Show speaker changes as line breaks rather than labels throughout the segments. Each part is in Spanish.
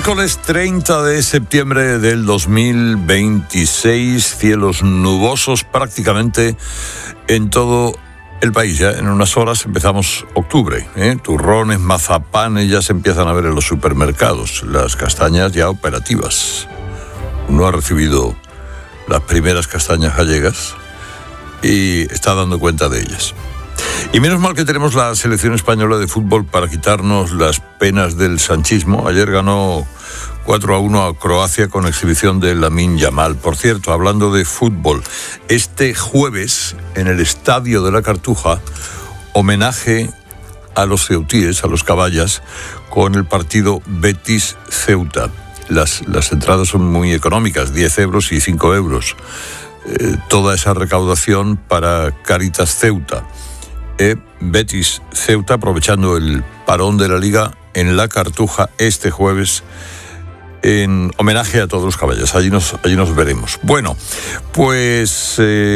Miércoles 30 de septiembre del 2026, cielos nubosos prácticamente en todo el país. Ya en unas horas empezamos octubre, turrones, mazapanes ya se empiezan a ver en los supermercados, las castañas ya operativas. Uno ha recibido las primeras castañas gallegas y está dando cuenta de ellas. Y menos mal que tenemos la selección española de fútbol para quitarnos las penas del sanchismo. Ayer ganó 4-1 a Croacia con exhibición de Lamine Yamal. Por cierto, hablando de fútbol, este jueves en el Estadio de la Cartuja, homenaje a los ceutíes, a los caballas, con el partido Betis-Ceuta. Las entradas son muy económicas, 10 euros y 5 euros. Toda esa recaudación para Caritas Ceuta. Betis Ceuta, aprovechando el parón de la Liga en la Cartuja este jueves, en homenaje a todos los caballos. Allí nos veremos. Bueno, pues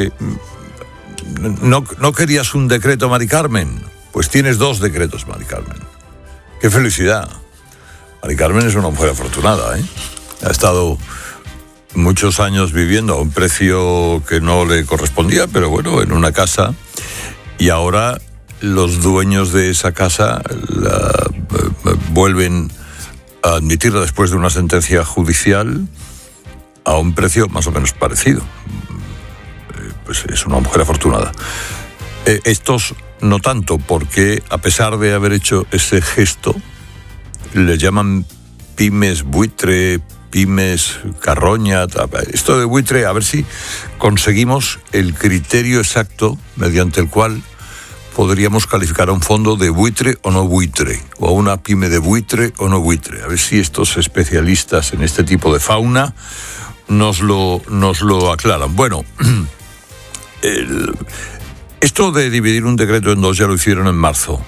¿no querías un decreto, Mari Carmen? Pues tienes 2 decretos, Mari Carmen. ¡Qué felicidad! Mari Carmen es una mujer afortunada, Ha estado muchos años viviendo a un precio que no le correspondía, pero bueno, en una casa. Y ahora los dueños de esa casa la vuelven a admitirla después de una sentencia judicial a un precio más o menos parecido. Pues es una mujer afortunada. Estos no tanto, porque a pesar de haber hecho ese gesto, les llaman pymes buitre, pymes carroña. Esto de buitre, a ver si conseguimos el criterio exacto mediante el cual podríamos calificar a un fondo de buitre o no buitre, o a una pyme de buitre o no buitre. A ver si estos especialistas en este tipo de fauna nos lo aclaran. Bueno, esto de dividir un decreto en 2 ya lo hicieron en marzo,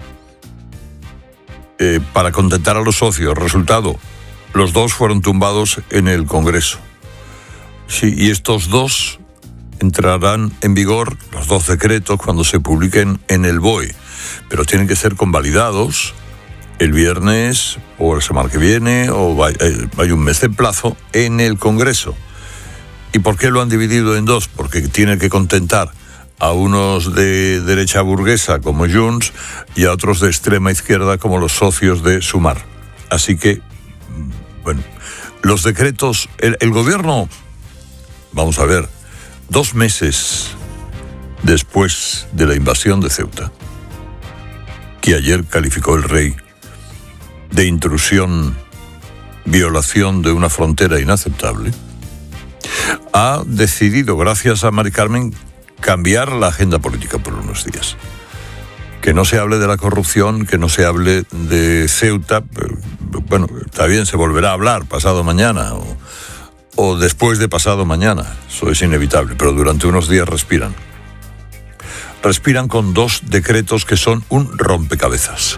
para contentar a los socios. Resultado, los 2 fueron tumbados en el Congreso. Sí, y estos 2 entrarán en vigor, los 2 decretos, cuando se publiquen en el BOE, pero tienen que ser convalidados el viernes o la semana que viene, o hay un mes de plazo en el Congreso. ¿Y por qué lo han dividido en 2? Porque tienen que contentar a unos de derecha burguesa como Junts y a otros de extrema izquierda como los socios de Sumar. Así que, bueno, los decretos, el gobierno, vamos a ver, 2 meses después de la invasión de Ceuta, que ayer calificó el rey de intrusión, violación de una frontera inaceptable, ha decidido, gracias a Mari Carmen, cambiar la agenda política por unos días. Que no se hable de la corrupción, que no se hable de Ceuta. Bueno, está bien, se volverá a hablar pasado mañana o después de pasado mañana. Eso es inevitable, pero durante unos días respiran. Respiran con 2 decretos que son un rompecabezas.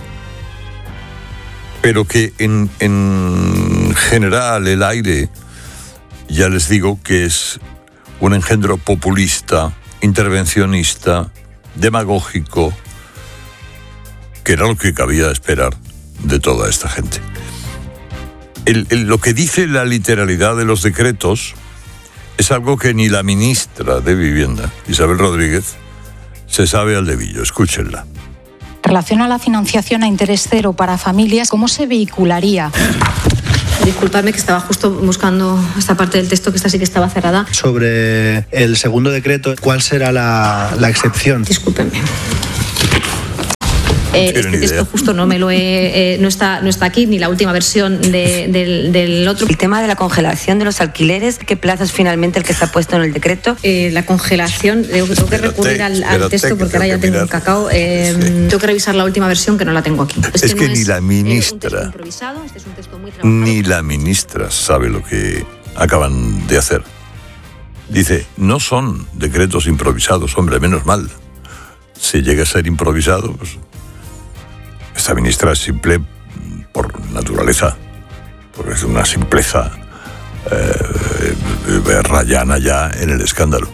Pero que en general el aire, ya les digo que es un engendro populista, intervencionista, demagógico, que era lo que cabía esperar de toda esta gente. Lo que dice la literalidad de los decretos es algo que ni la ministra de Vivienda, Isabel Rodríguez, se sabe al dedillo. Escúchenla.
En relación a la financiación a interés cero para familias, ¿cómo se vehicularía?
Disculpadme que estaba justo buscando esta parte del texto, que esta sí que estaba cerrada.
Sobre el segundo decreto, ¿cuál será la excepción?
Discúlpenme. Este texto justo no me lo no está aquí, ni la última versión del otro.
El tema de la congelación de los alquileres, ¿qué plazo es finalmente el que está puesto en el decreto?
La congelación, tengo que recurrir al texto porque ahora ya tengo un cacao. Tengo que revisar la última versión, que no la tengo aquí.
Es que ni la ministra, ni la ministra sabe lo que acaban de hacer. Dice, no son decretos improvisados, hombre, menos mal. Si llega a ser improvisado, pues esta ministra es simple por naturaleza, porque es una simpleza rayana ya en el escándalo.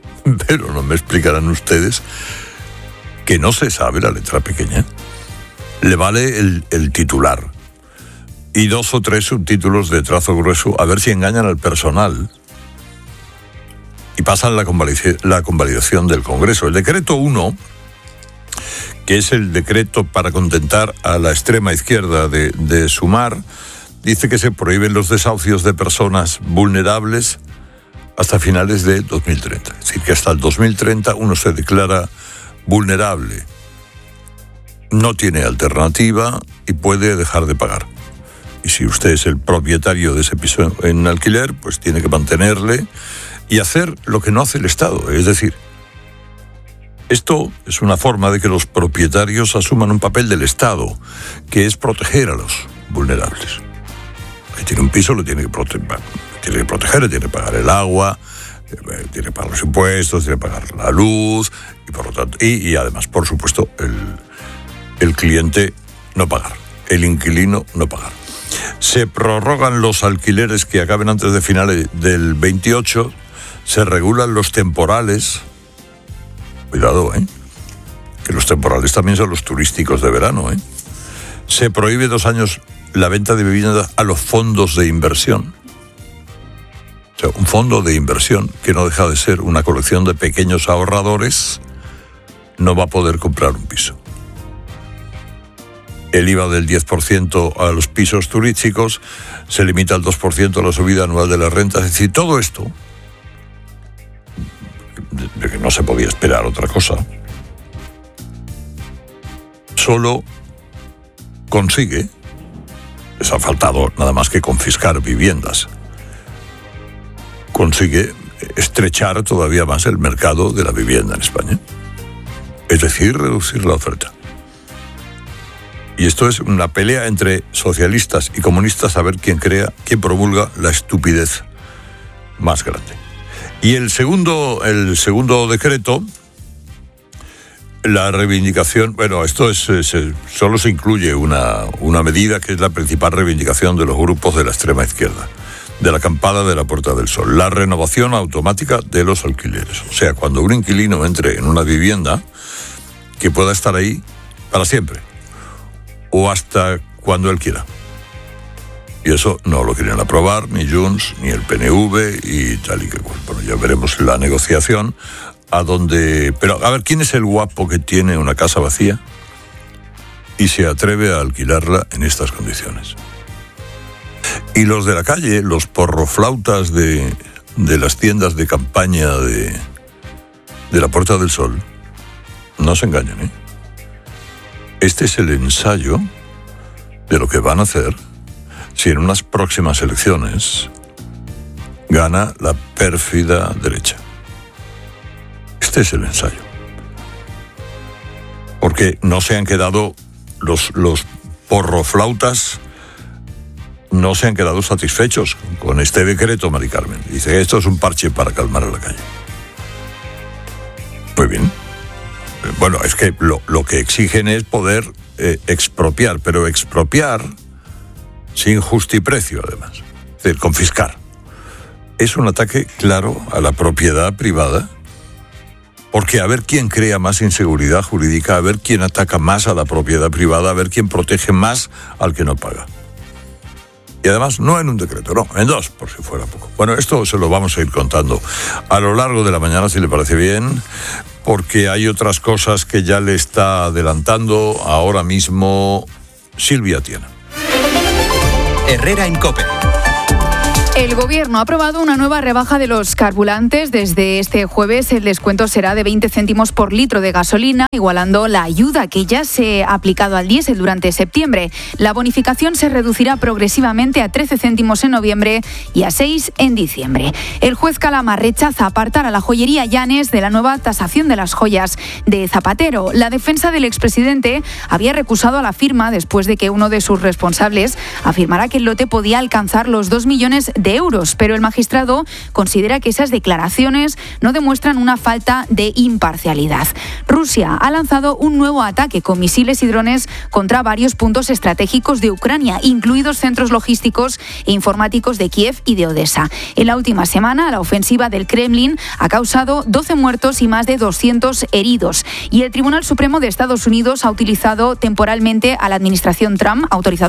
Pero no me explicarán ustedes que no se sabe la letra pequeña. le vale el titular y 2 o 3 subtítulos de trazo grueso, a ver si engañan al personal y pasan la convalidación del Congreso. El decreto 1, que es el decreto para contentar a la extrema izquierda de Sumar, dice que se prohíben los desahucios de personas vulnerables hasta finales de 2030. Es decir, que hasta el 2030 uno se declara vulnerable, no tiene alternativa y puede dejar de pagar. Y si usted es el propietario de ese piso en alquiler, pues tiene que mantenerle y hacer lo que no hace el Estado. Es decir, esto es una forma de que los propietarios asuman un papel del Estado, que es proteger a los vulnerables. El que tiene un piso lo tiene que proteger, le tiene que pagar el agua, tiene que pagar los impuestos, tiene que pagar la luz, y por lo tanto, y además, por supuesto, el cliente no pagar, el inquilino no pagar. Se prorrogan los alquileres que acaben antes de finales del 28, se regulan los temporales. Cuidado, que los temporales también son los turísticos de verano, Se prohíbe 2 años la venta de viviendas a los fondos de inversión. O sea, un fondo de inversión que no deja de ser una colección de pequeños ahorradores no va a poder comprar un piso. El IVA del 10% a los pisos turísticos, se limita al 2% a la subida anual de las rentas. Es decir, todo esto, de que no se podía esperar otra cosa, solo consigue, les ha faltado nada más que confiscar viviendas, consigue estrechar todavía más el mercado de la vivienda en España. Es decir, reducir la oferta. Y esto es una pelea entre socialistas y comunistas a ver quién promulga la estupidez más grande. Y el segundo decreto, la reivindicación, bueno, esto es solo se incluye una medida que es la principal reivindicación de los grupos de la extrema izquierda, de la acampada de la Puerta del Sol, la renovación automática de los alquileres. O sea, cuando un inquilino entre en una vivienda, que pueda estar ahí para siempre, o hasta cuando él quiera. Y eso no lo quieren aprobar ni Junts ni el PNV y tal y que cual. Bueno, ya veremos la negociación a donde... Pero a ver, ¿quién es el guapo que tiene una casa vacía y se atreve a alquilarla en estas condiciones? Y los de la calle, los porroflautas de las tiendas de campaña de la Puerta del Sol, no se engañen, Este es el ensayo de lo que van a hacer si en unas próximas elecciones gana la pérfida derecha. Este es el ensayo. Porque no se han quedado los porroflautas, no se han quedado satisfechos con este decreto, Mari Carmen. Dice que esto es un parche para calmar a la calle. Muy bien. Bueno, es que lo que exigen es poder expropiar, pero expropiar sin justiprecio, además. Es decir, confiscar. Es un ataque claro a la propiedad privada, porque a ver quién crea más inseguridad jurídica, a ver quién ataca más a la propiedad privada, a ver quién protege más al que no paga. Y además, no en un decreto, no, en 2, por si fuera poco. Bueno, esto se lo vamos a ir contando a lo largo de la mañana, si le parece bien, porque hay otras cosas que ya le está adelantando ahora mismo Silvia Tiena.
Herrera en COPE.
El Gobierno ha aprobado una nueva rebaja de los carburantes. Desde este jueves el descuento será de 20 céntimos por litro de gasolina, igualando la ayuda que ya se ha aplicado al diésel durante septiembre. La bonificación se reducirá progresivamente a 13 céntimos en noviembre y a 6 en diciembre. El juez Calama rechaza apartar a la joyería Llanes de la nueva tasación de las joyas de Zapatero. La defensa del expresidente había recusado a la firma después de que uno de sus responsables afirmara que el lote podía alcanzar los 2 millones de de euros, pero el magistrado considera que esas declaraciones no demuestran una falta de imparcialidad. Rusia ha lanzado un nuevo ataque con misiles y drones contra varios puntos estratégicos de Ucrania, incluidos centros logísticos e informáticos de Kiev y de Odessa. En la última semana, la ofensiva del Kremlin ha causado 12 muertos y más de 200 heridos. Y el Tribunal Supremo de Estados Unidos ha autorizado temporalmente a la administración Trump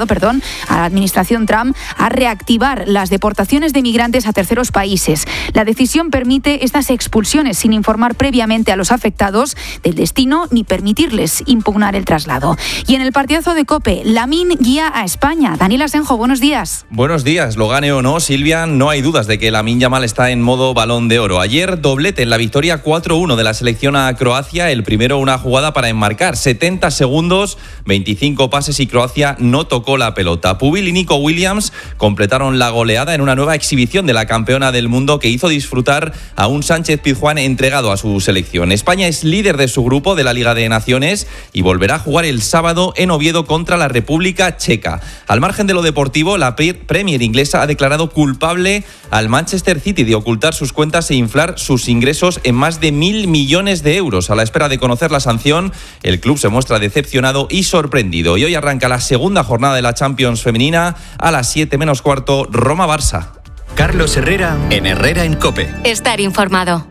a reactivar las deportaciones de migrantes a terceros países. La decisión permite estas expulsiones sin informar previamente a los afectados del destino ni permitirles impugnar el traslado. Y en el partidazo de COPE, Lamine guía a España. Daniel Asenjo, buenos días.
Buenos días, lo gane o no, Silvia, no hay dudas de que Lamine Yamal está en modo Balón de Oro. Ayer doblete en la victoria 4-1 de la selección a Croacia, el primero una jugada para enmarcar, 70 segundos, 25 pases y Croacia no tocó la pelota. Pubil y Nico Williams completaron la goleada en una nueva exhibición de la campeona del mundo que hizo disfrutar a un Sánchez Pizjuán entregado a su selección. España es líder de su grupo de la Liga de Naciones y volverá a jugar el sábado en Oviedo contra la República Checa. Al margen de lo deportivo, la Premier inglesa ha declarado culpable al Manchester City de ocultar sus cuentas e inflar sus ingresos en más de 1.000 millones de euros. A la espera de conocer la sanción, el club se muestra decepcionado y sorprendido. Y hoy arranca la segunda jornada de la Champions femenina a las 7 menos cuarto, Roma-Barça.
Carlos Herrera en Herrera en COPE.
Estar informado.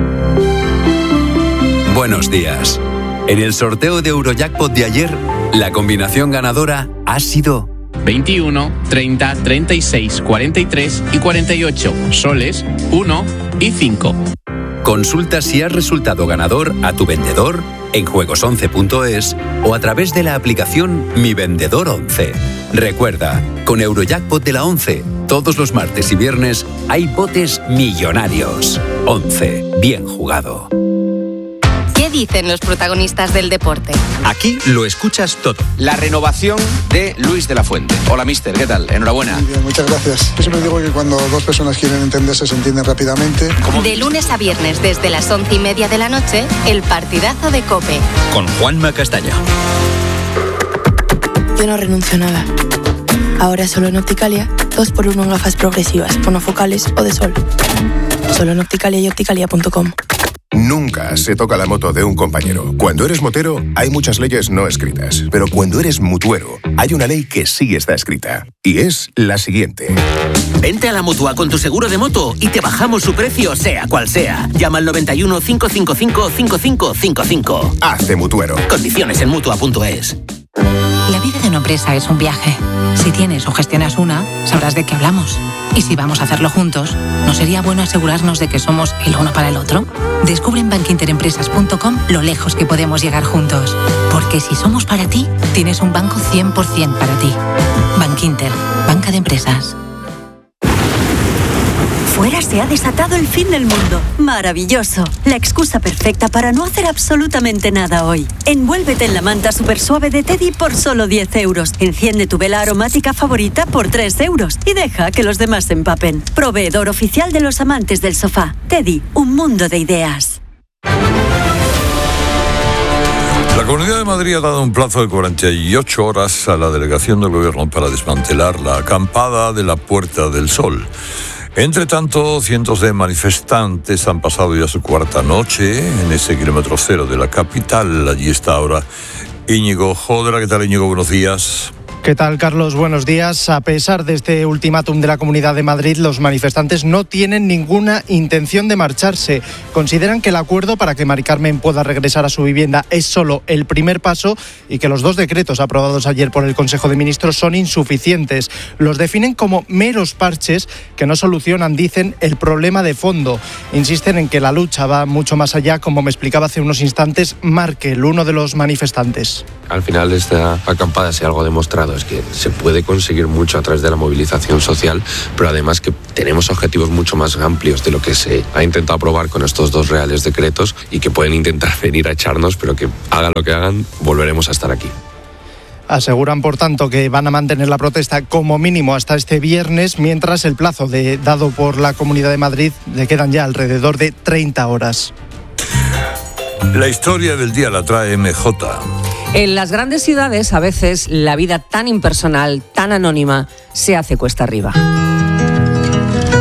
Buenos días. En el sorteo de Eurojackpot de ayer, la combinación ganadora ha sido
21, 30, 36, 43 y 48. Soles, 1 y 5.
Consulta si has resultado ganador a tu vendedor en juegos11.es o a través de la aplicación Mi Vendedor 11. Recuerda, con Eurojackpot de la 11, todos los martes y viernes hay botes millonarios. 11. Bien jugado.
¿Qué dicen los protagonistas del deporte?
Aquí lo escuchas todo.
La renovación de Luis de la Fuente. Hola, mister, ¿qué tal? Enhorabuena.
Muy bien, muchas gracias. Yo siempre digo que cuando dos personas quieren entenderse, se entienden rápidamente.
De lunes a viernes, desde las 11:30 de la noche, el partidazo de COPE.
Con Juanma Castaño.
Yo no renuncio a nada. Ahora solo en Opticalia, 2x1 en gafas progresivas, monofocales o de sol. Solo en Opticalia y opticalia.com.
Nunca se toca la moto de un compañero. Cuando eres motero, hay muchas leyes no escritas. Pero cuando eres mutuero, hay una ley que sí está escrita. Y es la siguiente.
Vente a la Mutua con tu seguro de moto y te bajamos su precio, sea cual sea. Llama al 91 555 5555.
Hazte mutuero.
Condiciones en Mutua.es.
La vida de una empresa es un viaje. Si tienes o gestionas una, sabrás de qué hablamos. Y si vamos a hacerlo juntos, ¿no sería bueno asegurarnos de que somos el uno para el otro? Descubre en bankinterempresas.com lo lejos que podemos llegar juntos. Porque si somos para ti, tienes un banco 100% para ti. Bankinter, banca de empresas.
Fuera se ha desatado el fin del mundo. Maravilloso. La excusa perfecta para no hacer absolutamente nada hoy. Envuélvete en la manta super suave de Teddy por solo 10 euros. Enciende tu vela aromática favorita por 3 euros. Y deja que los demás se empapen. Proveedor oficial de los amantes del sofá. Teddy, un mundo de ideas.
La Comunidad de Madrid ha dado un plazo de 48 horas a la delegación del Gobierno para desmantelar la acampada de la Puerta del Sol. Entre tanto, cientos de manifestantes han pasado ya su cuarta noche en ese kilómetro cero de la capital. Allí está ahora Íñigo Jodra. ¿Qué tal, Íñigo? Buenos días.
¿Qué tal, Carlos? Buenos días. A pesar de este ultimátum de la Comunidad de Madrid, los manifestantes no tienen ninguna intención de marcharse. Consideran que el acuerdo para que Mari Carmen pueda regresar a su vivienda es solo el primer paso y que los 2 decretos aprobados ayer por el Consejo de Ministros son insuficientes. Los definen como meros parches que no solucionan, dicen, el problema de fondo. Insisten en que la lucha va mucho más allá, como me explicaba hace unos instantes Markel, uno de los manifestantes.
Al final esta acampada, si algo ha demostrado, es que se puede conseguir mucho a través de la movilización social, pero además que tenemos objetivos mucho más amplios de lo que se ha intentado aprobar con estos 2 reales decretos y que pueden intentar venir a echarnos, pero que hagan lo que hagan, volveremos a estar aquí.
Aseguran, por tanto, que van a mantener la protesta como mínimo hasta este viernes, mientras el plazo dado por la Comunidad de Madrid le quedan ya alrededor de 30 horas.
La historia del día la trae MJ.
En las grandes ciudades, a veces, la vida tan impersonal, tan anónima, se hace cuesta arriba.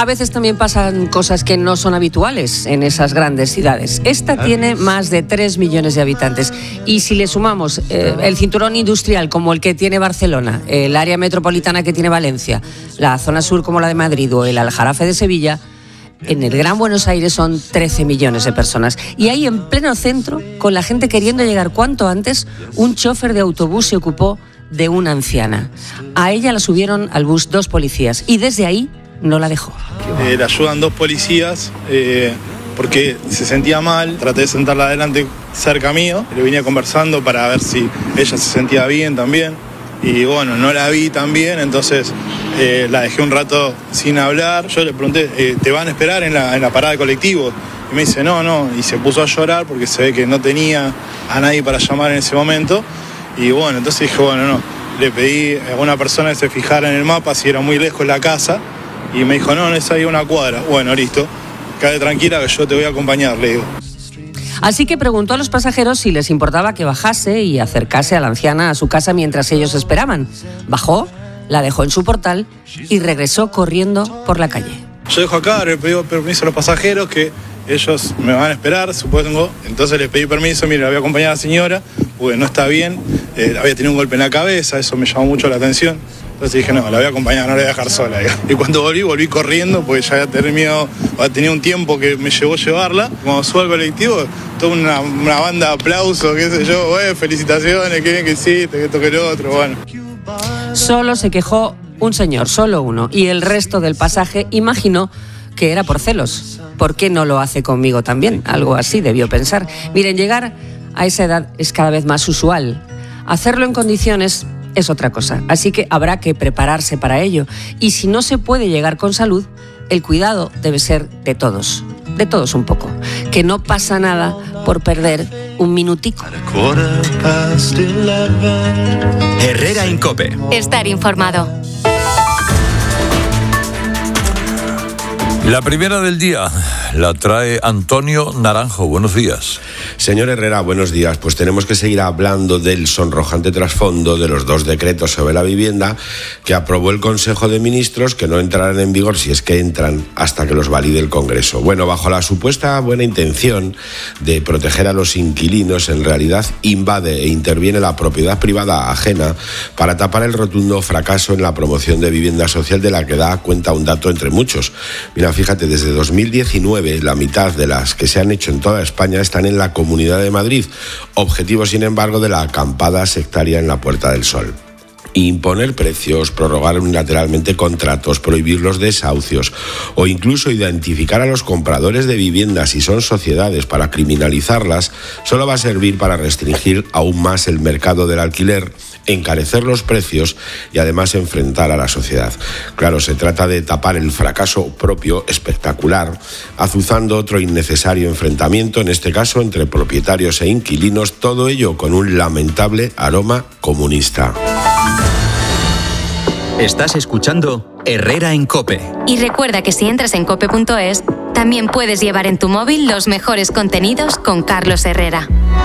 a veces también pasan cosas que no son habituales en esas grandes ciudades. Esta tiene más de 3 millones de habitantes. Y si le sumamos el cinturón industrial como el que tiene Barcelona, el área metropolitana que tiene Valencia, la zona sur como la de Madrid o el Aljarafe de Sevilla, en el Gran Buenos Aires son 13 millones de personas. Y ahí en pleno centro, con la gente queriendo llegar cuanto antes, un chofer de autobús se ocupó de una anciana. A ella la subieron al bus 2 policías y desde ahí no la dejó.
La ayudan 2 policías porque se sentía mal. Traté de sentarla adelante cerca mío. Le venía conversando para ver si ella se sentía bien también. Y bueno, no la vi tan bien, entonces la dejé un rato sin hablar. Yo le pregunté, ¿te van a esperar en la parada de colectivo? Y me dice, no. Y se puso a llorar porque se ve que no tenía a nadie para llamar en ese momento. Y bueno, entonces dije, no. Le pedí a una persona que se fijara en el mapa si era muy lejos la casa. Y me dijo, no, es ahí una cuadra. Bueno, listo. Quédate tranquila que yo te voy a acompañar, le digo.
Así que preguntó a los pasajeros si les importaba que bajase y acercase a la anciana a su casa mientras ellos esperaban. Bajó, la dejó en su portal y regresó corriendo por la calle.
Yo dejo acá, le pedí permiso a los pasajeros que ellos me van a esperar, supongo. Entonces les pedí permiso, mire, la voy a acompañar a la señora, porque no está bien. Había tenido un golpe en la cabeza, eso me llamó mucho la atención. Entonces dije, no, la voy a acompañar, no la voy a dejar sola. Y cuando volví corriendo, porque ya tenía un tiempo que me llevó llevarla. Cuando subo al colectivo, toda una banda de aplausos, qué sé yo, felicitaciones, qué bien que hiciste, que esto, que lo otro, bueno.
Solo se quejó un señor, solo uno, y el resto del pasaje imaginó que era por celos. ¿Por qué no lo hace conmigo también? Algo así debió pensar. Miren, llegar a esa edad es cada vez más usual. Hacerlo en condiciones es otra cosa, así que habrá que prepararse para ello. Y si no se puede llegar con salud, el cuidado debe ser de todos un poco. Que no pasa nada por perder un minutico.
Herrera en COPE.
Estar informado.
La primera del día la trae Antonio Naranjo. Buenos días.
Señor Herrera, buenos días. Pues tenemos que seguir hablando del sonrojante trasfondo de los 2 decretos sobre la vivienda que aprobó el Consejo de Ministros, que no entrarán en vigor, si es que entran, hasta que los valide el Congreso. Bueno, bajo la supuesta buena intención de proteger a los inquilinos, en realidad invade e interviene la propiedad privada ajena para tapar el rotundo fracaso en la promoción de vivienda social, de la que da cuenta un dato entre muchos. Mira, fíjate, desde 2019 la mitad de las que se han hecho en toda España están en la Comunidad de Madrid, objetivo sin embargo de la acampada sectaria en la Puerta del Sol. Imponer precios, prorrogar unilateralmente contratos, prohibir los desahucios o incluso identificar a los compradores de viviendas si son sociedades para criminalizarlas, solo va a servir para restringir aún más el mercado del alquiler, encarecer los precios y además enfrentar a la sociedad. Claro, se trata de tapar el fracaso propio espectacular, azuzando otro innecesario enfrentamiento, en este caso entre propietarios e inquilinos, todo ello con un lamentable aroma comunista.
Estás escuchando Herrera en COPE.
Y recuerda que si entras en cope.es, también puedes llevar en tu móvil los mejores contenidos con Carlos Herrera.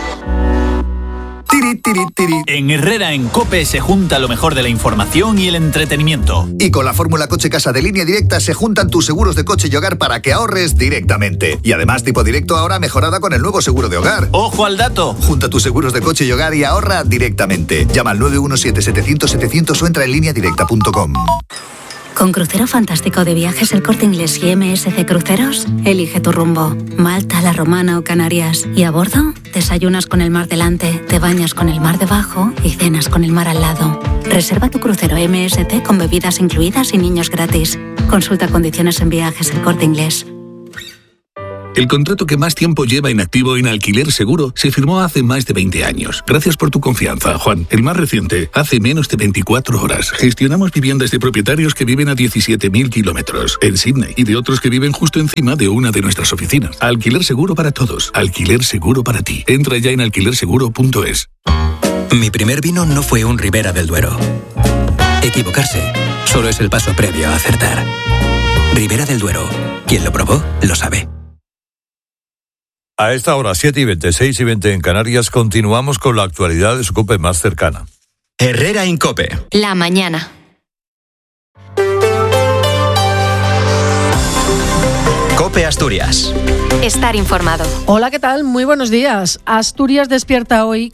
En Herrera en COPE se junta lo mejor de la información y el entretenimiento.
Y con la fórmula Coche Casa de Línea Directa se juntan tus seguros de coche y hogar para que ahorres directamente. Y además tipo directo ahora mejorada con el nuevo seguro de hogar.
¡Ojo al dato!
Junta tus seguros de coche y hogar y ahorra directamente. Llama al 917-700-700 o entra en lineadirecta.com.
Con Crucero Fantástico de Viajes El Corte Inglés y MSC Cruceros, elige tu rumbo. Malta, La Romana o Canarias. Y a bordo, desayunas con el mar delante, te bañas con el mar debajo y cenas con el mar al lado. Reserva tu crucero MSC con bebidas incluidas y niños gratis. Consulta condiciones en Viajes El Corte Inglés.
El contrato que más tiempo lleva inactivo en Alquiler Seguro se firmó hace más de 20 años. Gracias por tu confianza, Juan. El más reciente, hace menos de 24 horas. Gestionamos viviendas de propietarios que viven a 17.000 kilómetros en Sydney y de otros que viven justo encima de una de nuestras oficinas. Alquiler Seguro para todos. Alquiler Seguro para ti. Entra ya en alquilerseguro.es.
Mi primer vino no fue un Ribera del Duero. Equivocarse solo es el paso previo a acertar. Ribera del Duero. Quien lo probó, lo sabe.
A esta hora, 7:20, 6:20 en Canarias, continuamos con la actualidad de su COPE más cercana.
Herrera en COPE.
La mañana.
COPE Asturias.
Estar informado.
Hola, ¿qué tal? Muy buenos días. Asturias despierta hoy